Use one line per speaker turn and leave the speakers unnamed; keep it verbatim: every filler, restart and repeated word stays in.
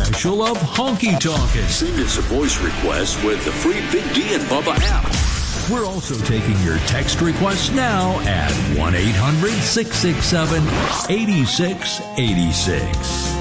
special of Honky Tonkin'.
Send us a voice request with the free Big D and Bubba app.
We're also taking your text requests now at one eight hundred six six seven eight six eight six.